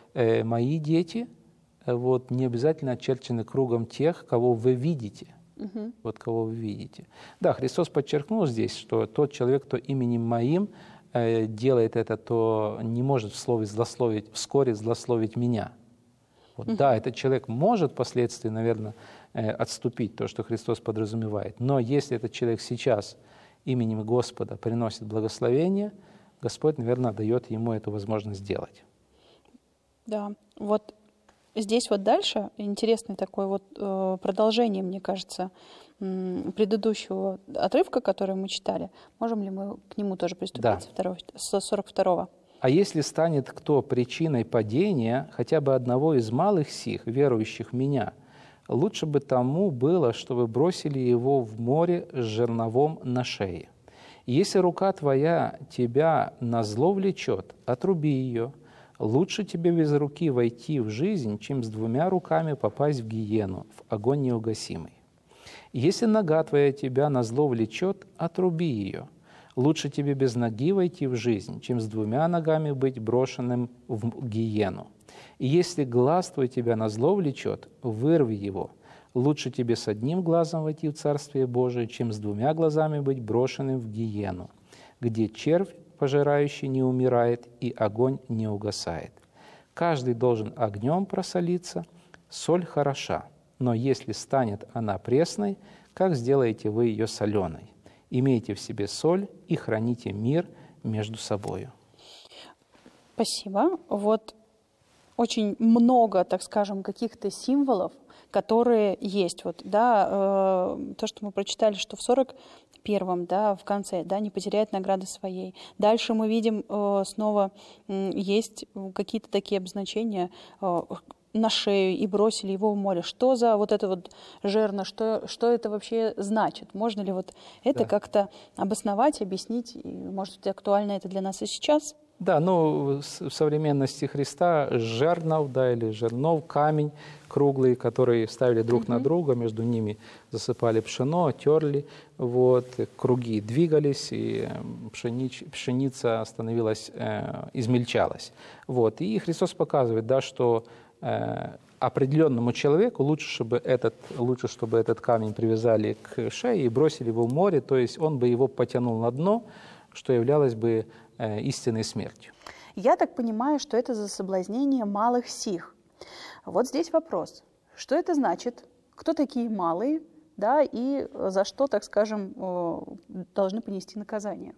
мои дети вот, не обязательно очерчены кругом тех, кого вы видите. Вот кого вы видите. Да, Христос подчеркнул здесь, что тот человек, кто именем моим делает это, то не может вскоре злословить меня. Вот, да, этот человек может впоследствии, наверное, отступить, то, что Христос подразумевает. Но если этот человек сейчас именем Господа приносит благословение, Господь, наверное, дает ему эту возможность сделать. Да, вот здесь вот дальше интересное такое вот продолжение, мне кажется, предыдущего отрывка, который мы читали. Можем ли мы к нему тоже приступить? Да. С 42-го. «А если станет кто причиной падения хотя бы одного из малых сих, верующих в Меня, лучше бы тому было, чтобы бросили его в море с жерновом на шее. Если рука твоя тебя на зло влечет, отруби ее. Лучше тебе без руки войти в жизнь, чем с двумя руками попасть в гиену, в огонь неугасимый. Если нога твоя тебя на зло влечет, отруби ее. Лучше тебе без ноги войти в жизнь, чем с двумя ногами быть брошенным в гиену. И если глаз твой тебя на зло влечет, вырви его. Лучше тебе с одним глазом войти в Царствие Божие, чем с двумя глазами быть брошенным в гиену, где червь пожирающий не умирает и огонь не угасает. Каждый должен огнем просолиться, соль хороша, но если станет она пресной, как сделаете вы ее соленой? Имейте в себе соль и храните мир между собою». Спасибо. Вот очень много, так скажем, каких-то символов, которые есть. Вот, да, то, что мы прочитали, что в 41-м, да, в конце, да, не потеряет награды своей. Дальше мы видим снова есть какие-то такие обозначения на шею и бросили его в море. Что за вот это вот жерно, что это вообще значит? Можно ли вот это как-то обосновать, объяснить? И, может быть, актуально это для нас и сейчас? Да, ну, в современности Христа жернов, да, или жернов, камень круглый, который ставили друг на друга, между ними засыпали пшено, терли, вот, круги двигались, и пшеница становилась, измельчалась. Вот, и Христос показывает, да, что определенному человеку лучше, чтобы этот камень привязали к шее и бросили его в море, то есть он бы его потянул на дно, что являлось бы истинной смертью. Я так понимаю, что это за соблазнение малых сих. Вот здесь вопрос. Что это значит? Кто такие малые? Да, и за что, так скажем, должны понести наказание?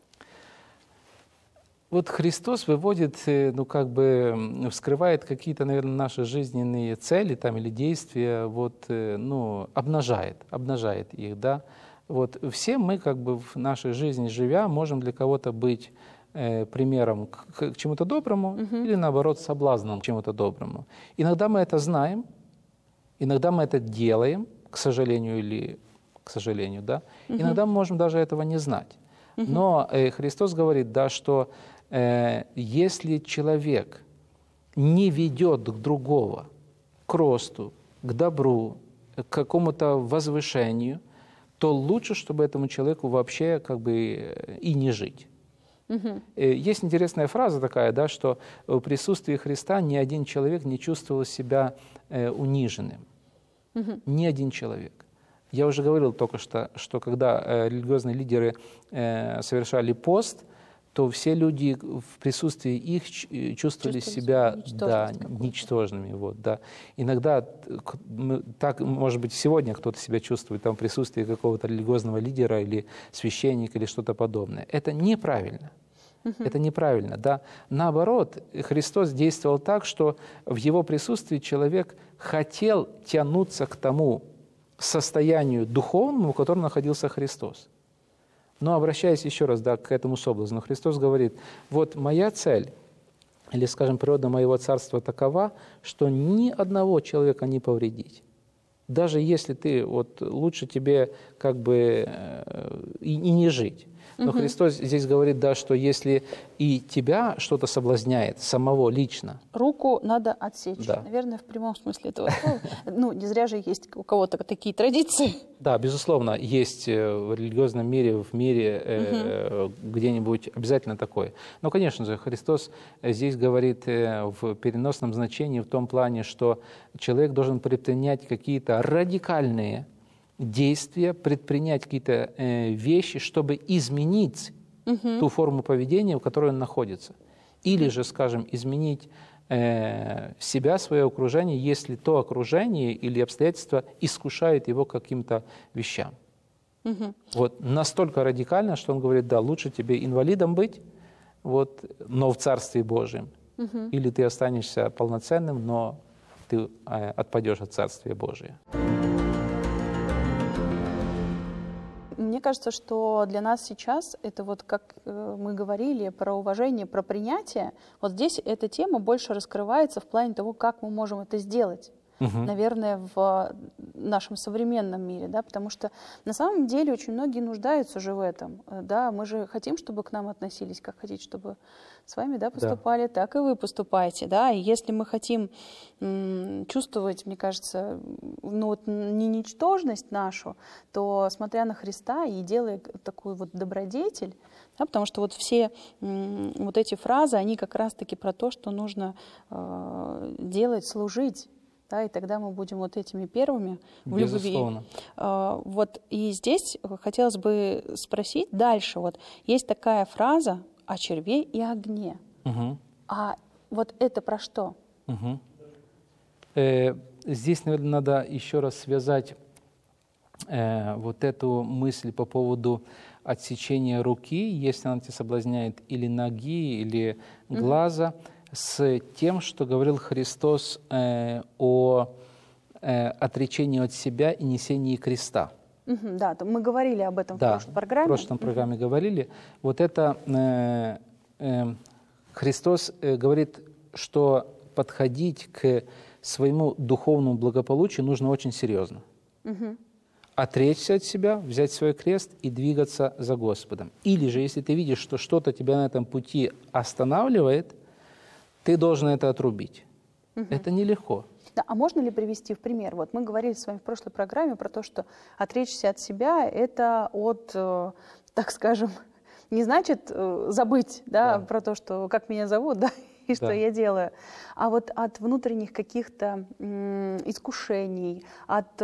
Вот Христос выводит, ну, как бы вскрывает какие-то, наверное, наши жизненные цели там, или действия, вот, ну, обнажает их, да. Вот все мы, как бы в нашей жизни живя, можем для кого-то быть примером к чему-то доброму или, наоборот, соблазном к чему-то доброму. Иногда мы это знаем, иногда мы это делаем, к сожалению или к сожалению, да. Иногда мы можем даже этого не знать. Но Христос говорит, да, что если человек не ведет к другого, к росту, к добру, к какому-то возвышению, то лучше, чтобы этому человеку вообще как бы и не жить. Есть интересная фраза такая, да, что в присутствии Христа ни один человек не чувствовал себя униженным. Ни один человек. Я уже говорил только что когда религиозные лидеры совершали пост, то все люди в присутствии их чувствовали себя ничтожными. Вот, да. Иногда, так, может быть, сегодня кто-то себя чувствует там, в присутствии какого-то религиозного лидера или священника или что-то подобное. Это неправильно. Это неправильно. Да. Наоборот, Христос действовал так, что в Его присутствии человек хотел тянуться к тому состоянию духовному, в котором находился Христос. Но обращаясь еще раз, да, к этому соблазну, Христос говорит, вот моя цель, или, скажем, природа моего царства такова, что ни одного человека не повредить. Даже если ты, вот лучше тебе как бы и не жить. Но Христос здесь говорит, да, что если и тебя что-то соблазняет, самого лично. Руку надо отсечь. Да. Наверное, в прямом смысле этого слова. Ну, не зря же есть у кого-то такие традиции. Да, безусловно, есть в религиозном мире, в мире где-нибудь обязательно такое. Но, конечно же, Христос здесь говорит в переносном значении, в том плане, что человек должен предпринять какие-то радикальные действия, предпринять какие-то вещи, чтобы изменить ту форму поведения, в которой он находится. Или же, скажем, изменить себя, свое окружение, если то окружение или обстоятельства искушают его каким-то вещам. Вот настолько радикально, что он говорит, да, лучше тебе инвалидом быть, вот, но в Царстве Божьем, или ты останешься полноценным, но ты отпадешь от Царствия Божия. Мне кажется, что для нас сейчас это вот, как мы говорили про уважение, про принятие, вот здесь эта тема больше раскрывается в плане того, как мы можем это сделать. Наверное, в нашем современном мире, да, потому что на самом деле очень многие нуждаются же в этом, да, мы же хотим, чтобы к нам относились, как хотите, чтобы с вами, да, поступали, так и вы поступаете, да, и если мы хотим чувствовать, мне кажется, ну вот не ничтожность нашу, то смотря на Христа и делая такую вот добродетель, да, потому что вот все вот эти фразы, они как раз-таки про то, что нужно делать, служить. Да, и тогда мы будем вот этими первыми в Безусловно. любви. Вот и здесь хотелось бы спросить дальше. Вот есть такая фраза о черве и огне. А вот это про что? Здесь, наверное, надо еще раз связать вот эту мысль по поводу отсечения руки, если она тебя соблазняет, или ноги, или глаза, с тем, что говорил Христос о отречении от себя и несении креста. Да, мы говорили об этом в прошлой программе. В прошлом программе говорили. Вот это Христос говорит, что подходить к своему духовному благополучию нужно очень серьезно. Отречься от себя, взять свой крест и двигаться за Господом. Или же, если ты видишь, что что-то тебя на этом пути останавливает, ты должен это отрубить. Это нелегко. Да, а можно ли привести в пример? Вот мы говорили с вами в прошлой программе про то, что отречься от себя – это от, так скажем, не значит забыть, да, про то, что как меня зовут, да, и что я делаю, а вот от внутренних каких-то искушений, от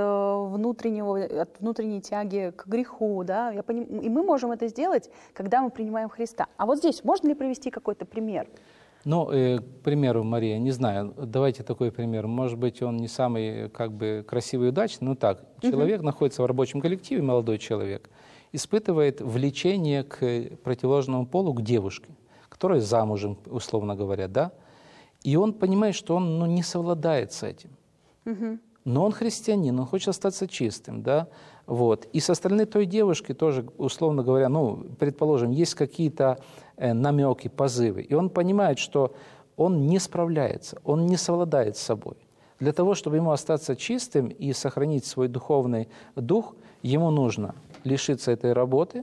внутренней тяги к греху, да, и мы можем это сделать, когда мы принимаем Христа. А вот здесь можно ли привести какой-то пример? Ну, к примеру, Мария, не знаю, давайте такой пример. Может быть, он не самый как бы красивый и удачный, но так. Человек находится в рабочем коллективе, молодой человек, испытывает влечение к противоположному полу, к девушке, которая замужем, условно говоря, да? И он понимает, что он не совладает с этим. Но он христианин, он хочет остаться чистым, да? Вот. И со стороны той девушки тоже, условно говоря, ну, предположим, есть какие-то намеки, позывы. И он понимает, что он не справляется, он не совладает с собой. Для того, чтобы ему остаться чистым и сохранить свой духовный дух, ему нужно лишиться этой работы,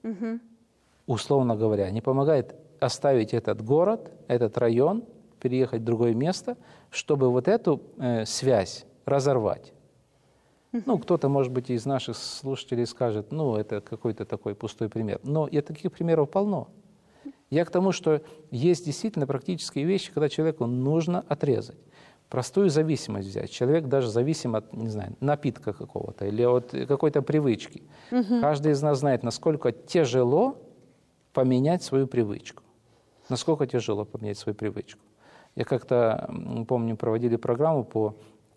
условно говоря, не помогает оставить этот город, этот район, переехать в другое место, чтобы вот эту связь разорвать. Ну, кто-то, может быть, из наших слушателей скажет, ну, это какой-то такой пустой пример. Но и таких примеров полно. Я к тому, что есть действительно практические вещи, когда человеку нужно отрезать. Простую зависимость взять. Человек даже зависим от, не знаю, напитка какого-то или от какой-то привычки. Каждый из нас знает, насколько тяжело поменять свою привычку. Насколько тяжело поменять свою привычку. Я как-то, помню, проводили программу по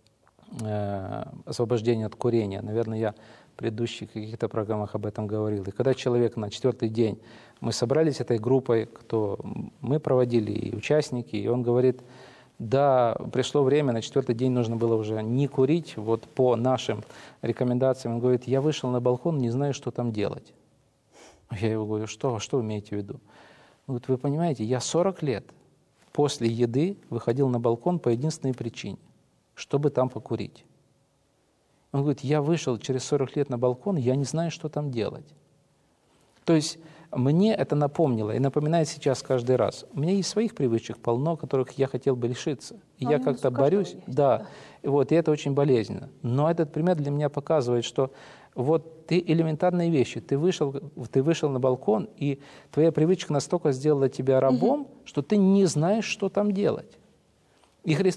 освобождению от курения. Наверное, я в предыдущих каких-то программах об этом говорил. И когда человек на 4-й день, мы собрались этой группой, кто мы проводили, и участники, и он говорит, да, пришло время, на 4-й день нужно было уже не курить, вот по нашим рекомендациям. Он говорит, я вышел на балкон, не знаю, что там делать. Я его говорю, что вы имеете в виду? Он говорит, вы понимаете, я 40 лет после еды выходил на балкон по единственной причине, чтобы там покурить. Он говорит, я вышел через 40 лет на балкон, я не знаю, что там делать. То есть мне это напомнило и напоминает сейчас каждый раз. У меня есть своих привычек полно, которых я хотел бы лишиться. И я как-то борюсь. Да. Вот, и это очень болезненно. Но этот пример для меня показывает, что вот ты элементарные вещи. Ты вышел на балкон, и твоя привычка настолько сделала тебя рабом, что ты не знаешь, что там делать. И Христос